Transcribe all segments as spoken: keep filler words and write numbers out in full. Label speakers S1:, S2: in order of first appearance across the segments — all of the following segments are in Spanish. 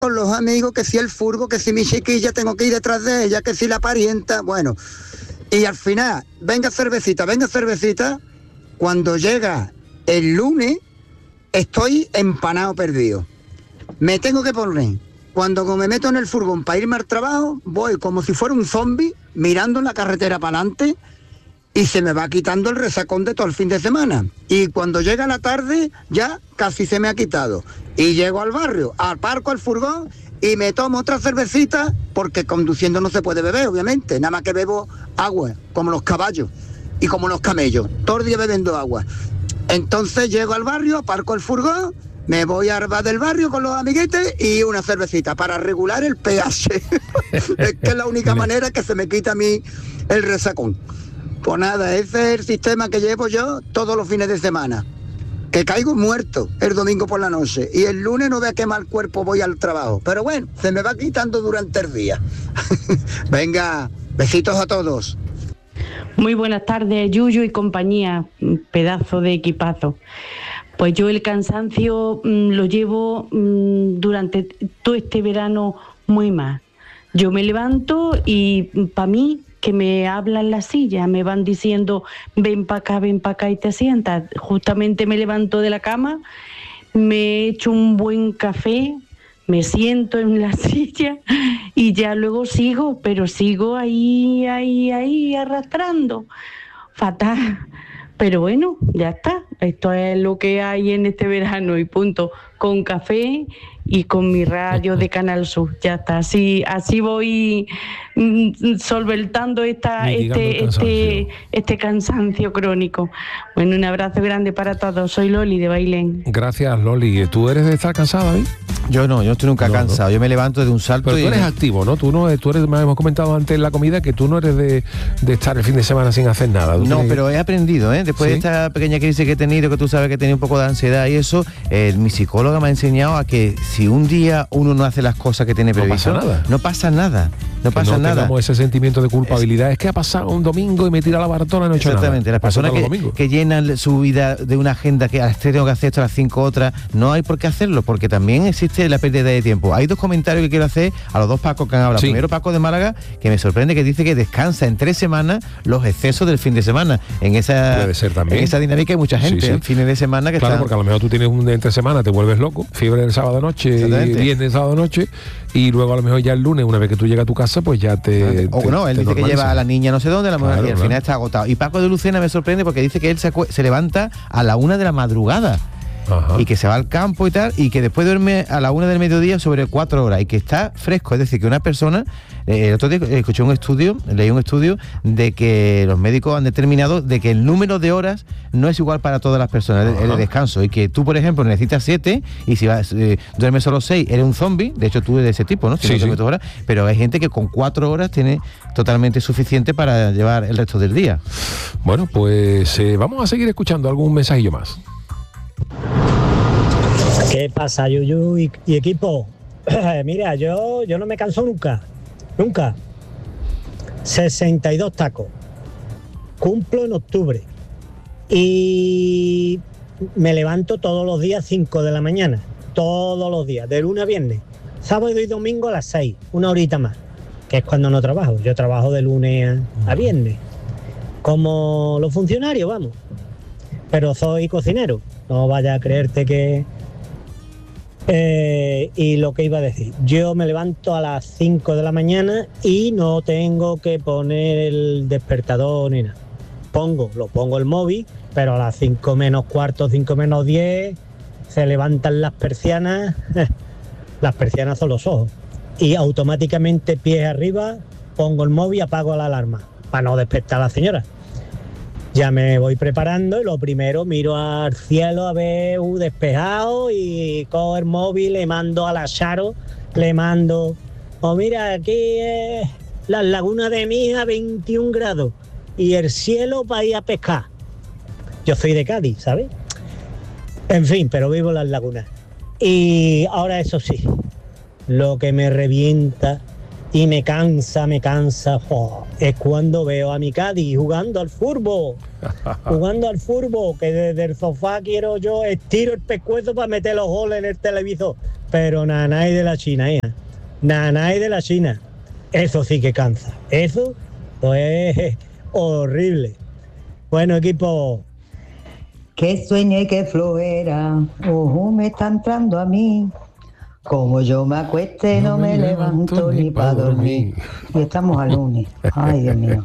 S1: con los amigos, que si el furgo, que si mi chiquilla tengo que ir detrás de ella, que si la parienta, bueno. Y al final, venga cervecita, venga cervecita, cuando llega el lunes, estoy empanado perdido. Me tengo que poner, cuando me meto en el furgón para irme al trabajo, voy como si fuera un zombie, mirando la carretera para adelante, y se me va quitando el resacón de todo el fin de semana. Y cuando llega la tarde, ya casi se me ha quitado. Y llego al barrio, aparco el furgón y me tomo otra cervecita, porque conduciendo no se puede beber, obviamente. Nada más que bebo agua, como los caballos y como los camellos. Todo el día bebiendo agua. Entonces llego al barrio, aparco el furgón, me voy a bar del barrio con los amiguetes y una cervecita para regular el pH. Es que es la única manera que se me quita a mí el resacón. Pues nada, ese es el sistema que llevo yo todos los fines de semana. Que caigo muerto el domingo por la noche y el lunes no vea qué mal cuerpo voy al trabajo. Pero bueno, se me va quitando durante el día. Venga, besitos a todos.
S2: Muy buenas tardes, Yuyu y compañía, pedazo de equipazo. Pues yo el cansancio mmm, lo llevo mmm, durante todo este verano muy mal. Yo me levanto y para mí que me hablan la silla, me van diciendo ven para acá, ven para acá y te sientas. Justamente me levanto de la cama, me echo un buen café, me siento en la silla y ya luego sigo, pero sigo ahí, ahí, ahí arrastrando. Fatal. Pero bueno, ya está. Esto es lo que hay en este verano y punto. Con café y con mi radio de Canal Sur. Ya está. Así, así voy mm, solventando esta, este, este, este cansancio crónico. Bueno, un abrazo grande para todos. Soy Loli de Bailén.
S3: Gracias, Loli. ¿Tú eres de estar cansada, ¿eh?
S4: Yo no, yo no estoy nunca no, cansado. No. Yo me levanto de un salto.
S3: Pero
S4: y...
S3: tú eres activo, ¿no? Tú no, tú eres, me hemos comentado antes en la comida que tú no eres de, de estar el fin de semana sin hacer nada.
S4: No,
S3: tienes...
S4: pero he aprendido, ¿eh? Después ¿Sí? de esta pequeña crisis que he tenido, que tú sabes que he tenido un poco de ansiedad y eso, eh, mi psicóloga me ha enseñado a que si un día uno no hace las cosas que tiene previsto,
S3: no pasa nada.
S4: No pasa nada. No
S3: que
S4: pasa
S3: no
S4: nada.
S3: Tengamos ese sentimiento de culpabilidad. Es, es que ha pasado un domingo y me tira la baratona y no he hecho nada.
S4: Exactamente. Las personas que, que llenan su vida de una agenda que a las tres tengo que hacer esto, a las cinco otras, no hay por qué hacerlo, porque también existe la pérdida de tiempo. Hay dos comentarios que quiero hacer a los dos Pacos que han hablado. Sí. Primero, Paco de Málaga, que me sorprende, que dice que descansa en tres semanas los excesos del fin de semana. En esa,
S3: Puede ser también.
S4: En esa dinámica hay mucha gente, sí, sí. ¿eh? Fines de semana que
S3: Claro,
S4: están...
S3: porque a lo mejor tú tienes un entre semana, te vuelves loco, fiebre el sábado noche, viernes, sábado noche, y luego a lo mejor ya el lunes, una vez que tú llegas a tu casa, pues ya te...
S4: Te, o no, él dice que lleva a la niña no sé dónde, la mujer, claro, y al
S3: claro.
S4: final está agotado. Y Paco de Lucena me sorprende porque dice que él se, se levanta a la una de la madrugada. Ajá. Y que se va al campo y tal, y que después duerme a la una del mediodía sobre cuatro horas, y que está fresco. Es decir, que una persona, eh, el otro día escuché un estudio, leí un estudio de que los médicos han determinado de que el número de horas no es igual para todas las personas, el, el descanso, y que tú, por ejemplo, necesitas siete, y si vas, eh, duermes solo seis, eres un zombie. De hecho, tú eres de ese tipo, ¿no? Si
S3: sí,
S4: no
S3: sí.
S4: horas, pero hay gente que con cuatro horas tiene totalmente suficiente para llevar el resto del día.
S3: Bueno, pues eh, vamos a seguir escuchando algún mensajillo más.
S5: ¿Qué pasa, Yuyu y, y equipo? Mira, yo, yo no me canso nunca, nunca. sesenta y dos tacos. Cumplo en octubre. Y me levanto todos los días cinco de la mañana. Todos los días, de lunes a viernes. Sábado y domingo a las seis, una horita más. Que es cuando no trabajo. Yo trabajo de lunes a, a viernes. Como los funcionarios, vamos. Pero soy cocinero. No vaya a creerte que... Eh, y lo que iba a decir, yo me levanto a las cinco de la mañana y no tengo que poner el despertador ni nada. Pongo, lo pongo el móvil, pero a las cinco menos cuarto, cinco menos diez, se levantan las persianas, las persianas son los ojos, y automáticamente pies arriba, pongo el móvil, apago la alarma, para no despertar a la señora. Ya me voy preparando y lo primero miro al cielo a ver uh, despejado, y cojo el móvil, le mando a la Charo, le mando, oh mira, aquí es la laguna de Mija, veintiún grados, y el cielo para ir a pescar. Yo soy de Cádiz, ¿sabes? En fin, pero vivo en las lagunas. Y ahora eso sí, lo que me revienta y me cansa, me cansa, oh, es cuando veo a mi Cádiz jugando al fútbol, jugando al fútbol, que desde el sofá quiero yo, estiro el pescuezo para meter los goles en el televisor, pero nanay de la China, hija. Nanay de la China. Eso sí que cansa. Eso pues, es horrible. Bueno, equipo.
S6: Que sueñe que flojera, ojo, me está entrando a mí. Como yo me acueste, no, no me, me levanto, levanto ni para dormir. Y estamos al lunes. Ay, Dios mío.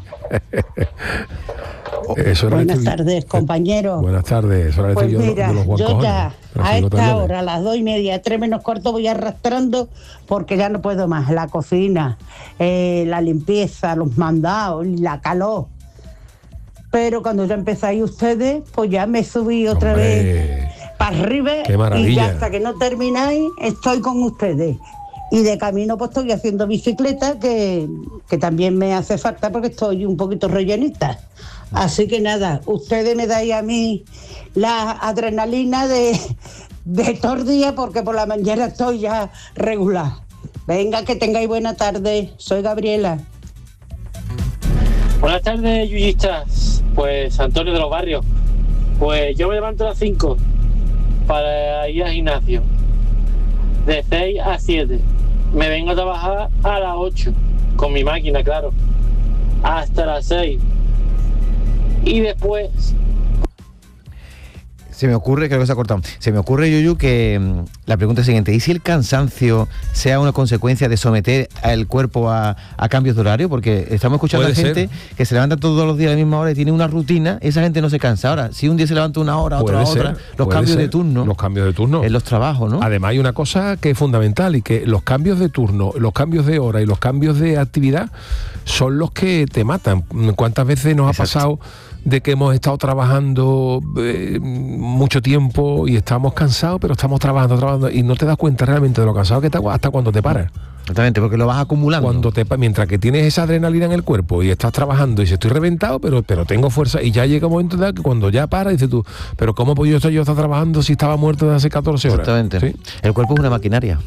S3: Eso
S7: Buenas tardes, compañeros.
S3: Buenas tardes. Eso
S7: pues yo, mira, yo, yo ya a esta hora, a las dos y media, tres menos cuarto, voy arrastrando porque ya no puedo más. La cocina, eh, la limpieza, los mandados, la calor. Pero cuando ya empezáis ustedes, pues ya me subí otra Hombre, vez para arriba y ya hasta que no termináis estoy con ustedes. Y de camino pues estoy haciendo bicicleta, que, que también me hace falta porque estoy un poquito rellenita. Así que nada, ustedes me dais a mí la adrenalina de, de todo el día porque por la mañana estoy ya regular. Venga, que tengáis buena tarde. Soy Gabriela.
S8: Buenas tardes, yuyistas. Pues Antonio de los Barrios. Pues yo me levanto a las cinco para ir al gimnasio. De seis a siete. Me vengo a trabajar a las ocho. Con mi máquina, claro. Hasta las seis. Y después...
S4: Se me ocurre, creo que se ha cortado, se me ocurre, Yuyu, que mmm, la pregunta es la siguiente: ¿y si el cansancio sea una consecuencia de someter al cuerpo a, a cambios de horario? Porque estamos escuchando a gente ser. que se levanta todos los días a la misma hora y tiene una rutina, esa gente no se cansa. Ahora, si un día se levanta una hora, otra
S3: ser,
S4: otra, los cambios ser. de turno.
S3: Los cambios de turno.
S4: En los trabajos, ¿no?
S3: Además hay una cosa que es fundamental, y que los cambios de turno, los cambios de hora y los cambios de actividad son los que te matan. ¿Cuántas veces nos Exacto. ha pasado de que hemos estado trabajando eh, mucho tiempo y estamos cansados, pero estamos trabajando, trabajando y no te das cuenta realmente de lo cansado que estás hasta cuando te paras?
S4: Exactamente, porque lo vas acumulando.
S3: Cuando te, mientras que tienes esa adrenalina en el cuerpo y estás trabajando y dices, estoy reventado, pero, pero tengo fuerza, y ya llega un momento de que cuando ya paras, dices tú, pero ¿cómo puedo yo estar, yo estar trabajando si estaba muerto desde hace catorce horas?
S4: Exactamente. ¿Sí? El cuerpo es una maquinaria.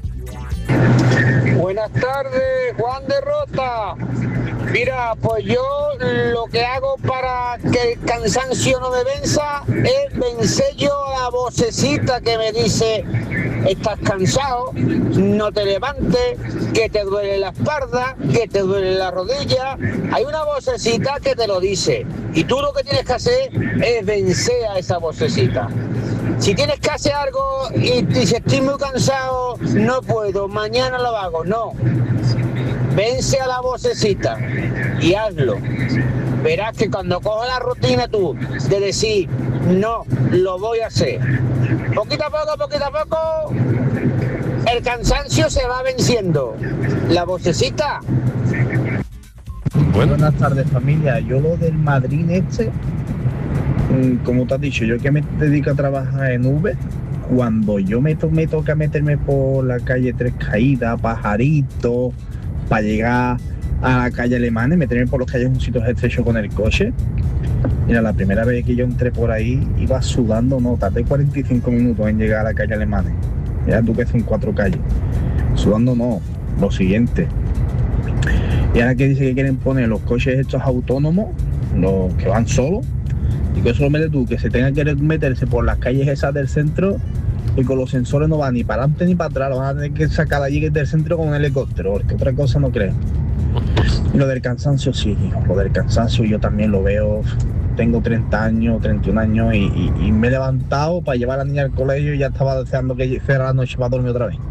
S9: Buenas tardes, Juan de Rota. Mira, pues yo lo que hago para que el cansancio no me venza es vencer yo a la vocecita que me dice: estás cansado, no te levantes, que te duele la espalda, que te duele la rodilla. Hay una vocecita que te lo dice, y tú lo que tienes que hacer es vencer a esa vocecita. Si tienes que hacer algo y dices, estoy muy cansado, no puedo, mañana lo hago, no. Vence a la vocecita y hazlo. Verás que cuando cojas la rutina tú de decir, no, lo voy a hacer, poquito a poco, poquito a poco, el cansancio se va venciendo. La vocecita.
S10: Bueno. Buenas tardes, familia. Yo lo del Madrid este, como te has dicho, yo que me dedico a trabajar en Uber, cuando yo me, to- me toca meterme por la calle Tres Caídas, Pajarito, para llegar a la calle Alemana y meterme por los callejoncitos estrechos con el coche. Mira, la primera vez que yo entré por ahí iba sudando, no, tardé cuarenta y cinco minutos en llegar a la calle Alemana. Ya tú que son cuatro calles. Sudando no, lo siguiente. Y ahora que dice que quieren poner los coches estos autónomos, los que van solos, y que eso lo metes tú, que se tenga que meterse por las calles esas del centro, y con los sensores no van ni para adelante ni para atrás, lo van a tener que sacar allí del centro con un helicóptero, porque otra cosa no creo. Y lo del cansancio sí, lo del cansancio yo también lo veo. Tengo treinta años, treinta y un años, y, y, y me he levantado para llevar a la niña al colegio y ya estaba deseando que fuera la noche para dormir otra vez.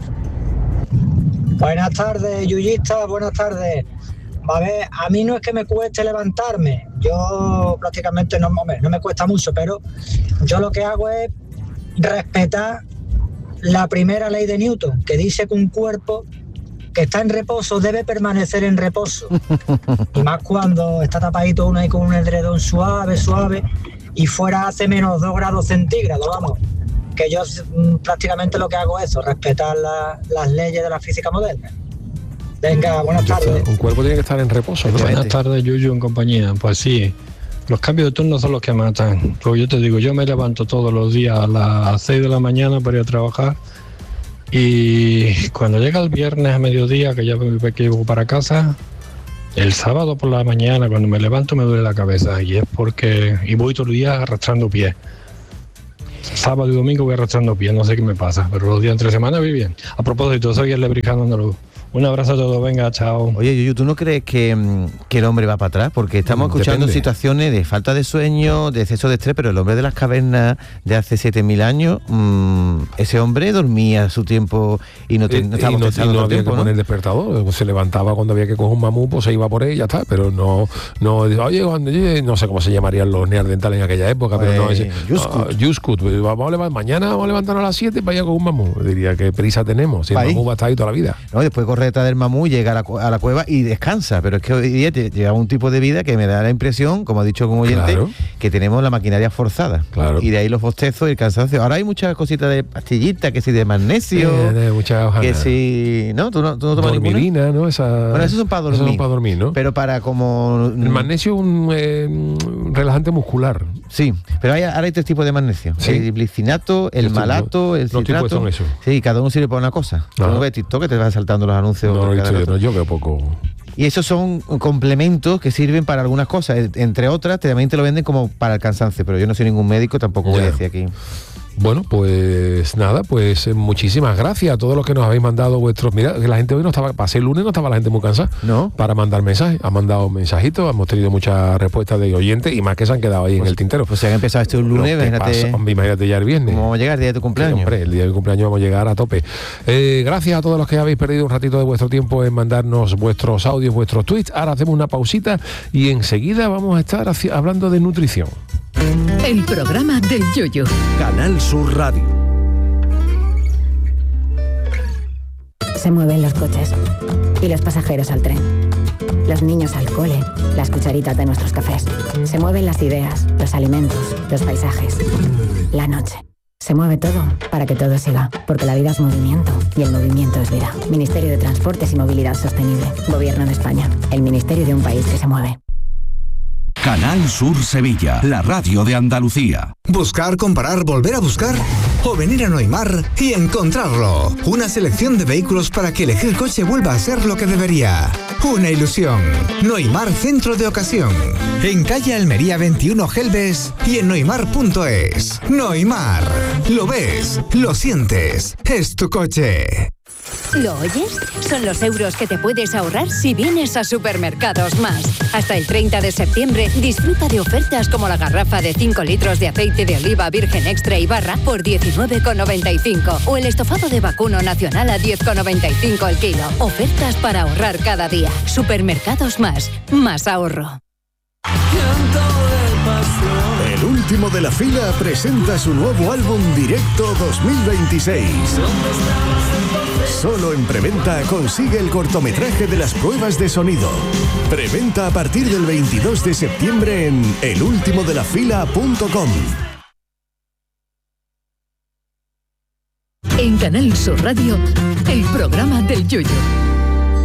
S5: Buenas tardes, yuyistas, buenas tardes. A ver, a mí no es que me cueste levantarme, yo prácticamente no, no me cuesta mucho, pero yo lo que hago es respetar la primera ley de Newton, que dice que un cuerpo que está en reposo debe permanecer en reposo. Y más cuando está tapadito uno ahí con un edredón suave, suave, y fuera hace menos dos grados centígrados, vamos. Que yo prácticamente lo que hago es eso, respetar la, las leyes de la física moderna. Venga, buenas tardes.
S3: Un cuerpo tiene que estar en reposo, ¿no?
S11: Buenas tardes, Yuyu en compañía. Pues sí, los cambios de turno son los que matan. Pues yo te digo, yo me levanto todos los días a las seis de la mañana para ir a trabajar, y cuando llega el viernes a mediodía, que ya me llevo para casa, el sábado por la mañana cuando me levanto me duele la cabeza, y es porque y voy todo el día arrastrando pies. sábado y domingo voy arrastrando pies, no sé qué me pasa, pero los días entre semana voy bien. A propósito, soy el Lebricano andaluz. Un abrazo a todos, venga, chao.
S4: Oye, Yuyu, ¿tú no crees que, que el hombre va para atrás? Porque estamos escuchando
S3: Depende.
S4: situaciones de falta de sueño, de exceso de estrés, pero el hombre de las cavernas de hace siete mil años, mmm, ese hombre dormía su tiempo y no, te,
S3: Eh,
S4: no
S3: y
S4: estaba
S3: no, y
S4: bostezando
S3: no
S4: todo el
S3: había
S4: tiempo,
S3: que
S4: ¿no?
S3: poner despertador, se levantaba cuando había que coger un mamú, pues se iba por él y ya está, pero no, no, oye, cuando, oye, no sé cómo se llamarían los neandertales en aquella época, pero no
S4: Pues,
S3: ese,
S4: Yuskut.
S3: ah, Yuskut, pues vamos a levantar, mañana vamos a levantarnos a las siete para ir a coger un mamú, diría que prisa tenemos, si el
S4: Pa' ahí.
S3: mamú va a estar ahí toda la vida.
S4: No, después corre detrás del mamú, llega a la, cu- a la cueva y descansa, pero es que hoy día te- lleva un tipo de vida que me da la impresión, como ha dicho como oyente,
S3: Claro.
S4: que tenemos la maquinaria forzada.
S3: Claro.
S4: Y de ahí los bostezos y el cansancio. Ahora hay muchas cositas de pastillitas, que si de magnesio,
S3: Eh, de muchas hojas.
S4: que si... ¿No? ¿Tú no, tú no tomas ninguna?
S3: Dormidina, ¿no? Esa,
S4: Bueno, esos son para dormir.
S3: esos son para dormir, ¿no?
S4: Pero para como...
S3: El magnesio es un eh, un relajante muscular.
S4: Sí, pero hay, ahora hay tres tipos de magnesio.
S3: Sí.
S4: El glicinato, el
S3: Esto,
S4: malato, el
S3: no estoy
S4: citrato.
S3: puesto en eso.
S4: Sí, cada uno sirve para una cosa. Tú
S3: Ajá.
S4: no ves TikTok que te van saltando los anuncios.
S3: No lo he
S4: cada
S3: visto yo,
S4: rato.
S3: no, yo veo poco.
S4: Y esos son complementos que sirven para algunas cosas. E- Entre otras, te- también te lo venden como para el cansancio, pero yo no soy ningún médico, tampoco voy a
S3: Ya.
S4: decir aquí.
S3: Bueno, pues nada, pues eh, muchísimas gracias a todos los que nos habéis mandado vuestros... Mira, que la gente hoy no estaba, para ser lunes no estaba la gente muy cansada.
S4: ¿No?
S3: Para mandar mensajes. Han mandado mensajitos, hemos tenido muchas respuestas de oyentes y más que se han quedado ahí en el tintero.
S4: Pues si han empezado este un
S3: Lo
S4: lunes,
S3: que
S4: imagínate
S3: pasa, hombre, imagínate ya el viernes.
S4: cómo vamos a llegar el día de tu
S3: Sí,
S4: cumpleaños.
S3: hombre, el día de mi cumpleaños vamos a llegar a tope. Eh, gracias a todos los que habéis perdido un ratito de vuestro tiempo en mandarnos vuestros audios, vuestros tweets. Ahora hacemos una pausita y enseguida vamos a estar haci- hablando de nutrición.
S12: El programa del Yoyo.
S13: Canal Sur Radio.
S14: Se mueven los coches y los pasajeros al tren, los niños al cole, las cucharitas de nuestros cafés. Se mueven las ideas, los alimentos, los paisajes, la noche. Se mueve todo para que todo siga, porque la vida es movimiento y el movimiento es vida. Ministerio de Transportes y Movilidad Sostenible. Gobierno de España. El ministerio de un país que se mueve.
S13: Canal Sur Sevilla, la radio de Andalucía.
S15: Buscar, comparar, volver a buscar o venir a Noimar y encontrarlo. Una selección de vehículos para que elegir coche vuelva a ser lo que debería. Una ilusión. Noimar Centro de Ocasión. En calle Almería veintiuno Gelbes y en noimar punto es. Noimar. Lo ves, lo sientes. Es tu coche.
S12: ¿Lo oyes? Son los euros que te puedes ahorrar si vienes a Supermercados Más. Hasta el treinta de septiembre disfruta de ofertas como la garrafa de cinco litros de aceite de oliva virgen extra y barra por diecinueve con noventa y cinco o el estofado de vacuno nacional a diez con noventa y cinco el kilo. Ofertas para ahorrar cada día. Supermercados Más. Más ahorro.
S16: El último de la fila presenta su nuevo álbum Directo dos mil veintiséis. Solo en preventa consigue el cortometraje de las pruebas de sonido. Preventa a partir del veintidós de septiembre en el último de la fila punto com.
S12: En Canal Sur Radio, el programa del Yoyo.